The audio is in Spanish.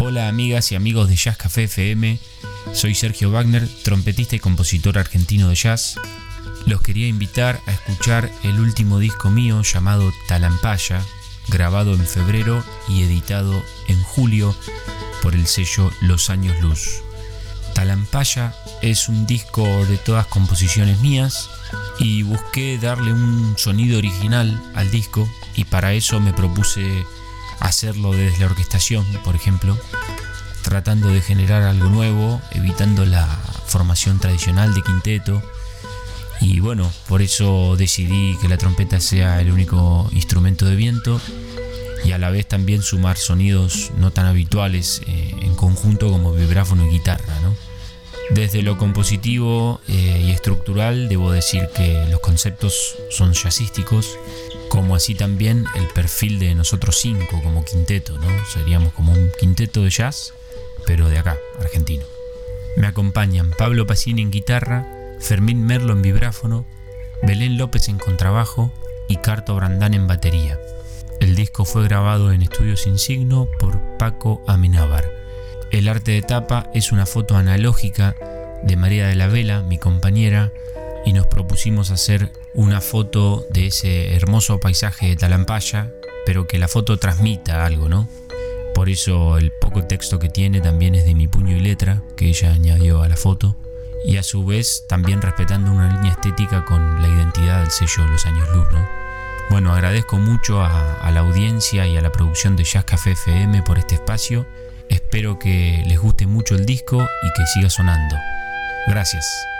Hola amigas y amigos de Jazz Café FM, soy Sergio Wagner, trompetista y compositor argentino de jazz. Los quería invitar a escuchar el último disco mío llamado Talampaya, grabado en febrero y editado en julio por el sello Los Años Luz. Talampaya es un disco de todas composiciones mías y busqué darle un sonido original al disco, y para eso me propuse hacerlo desde la orquestación, por ejemplo, tratando de generar algo nuevo, evitando la formación tradicional de quinteto. Y bueno, por eso decidí que la trompeta sea el único instrumento de viento y a la vez también sumar sonidos no tan habituales en conjunto como vibráfono y guitarra, ¿no? Desde lo compositivo y estructural debo decir que los conceptos son jazzísticos, como así también el perfil de nosotros cinco como quinteto, ¿no? Seríamos como un quinteto de jazz, pero de acá, argentino. Me acompañan Pablo Pacini en guitarra, Fermín Merlo en vibráfono, Belén López en contrabajo y Carto Brandán en batería. El disco fue grabado en Estudios Insigno por Paco Amenábar. El arte de tapa es una foto analógica de María de la Vela, mi compañera, y nos propusimos hacer una foto de ese hermoso paisaje de Talampaya, pero que la foto transmita algo, ¿no? Por eso el poco texto que tiene también es de mi puño y letra, que ella añadió a la foto, y a su vez también respetando una línea estética con la identidad del sello Los Años Luz, ¿no? Bueno, agradezco mucho a la audiencia y a la producción de Jazz Café FM por este espacio. Espero que les guste mucho el disco y que siga sonando. Gracias.